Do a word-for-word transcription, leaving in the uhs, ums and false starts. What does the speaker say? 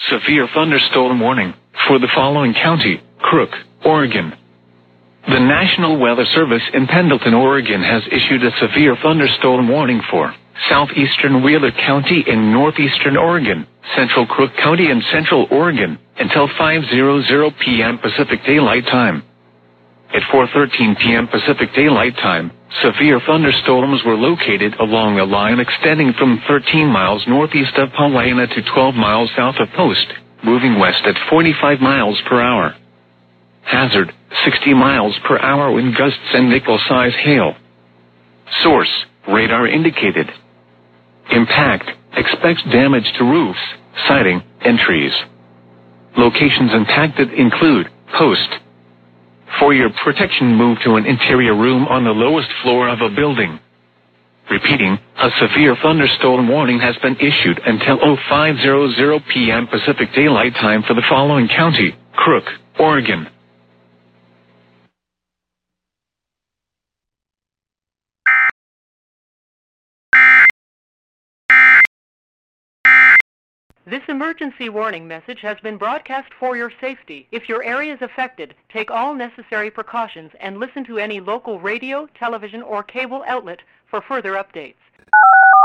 severe thunderstorm warning for the following county: Crook, Oregon. The National Weather Service in Pendleton, Oregon has issued a severe thunderstorm warning for southeastern Wheeler County in northeastern Oregon, central Crook County and central Oregon, until five hundred p.m. Pacific Daylight Time. At four thirteen p.m. Pacific Daylight Time, severe thunderstorms were located along a line extending from thirteen miles northeast of Paulina to twelve miles south of Post, moving west at forty-five miles per hour. Hazard, sixty miles per hour wind gusts and nickel-size hail. Source, radar indicated. Impact, expects damage to roofs, siding, and trees. Locations impacted include Post. For your protection, move to an interior room on the lowest floor of a building. Repeating, a severe thunderstorm warning has been issued until five hundred p.m. Pacific Daylight Time for the following county: Crook, Oregon. This emergency warning message has been broadcast for your safety. If your area is affected, take all necessary precautions and listen to any local radio, television, or cable outlet for further updates.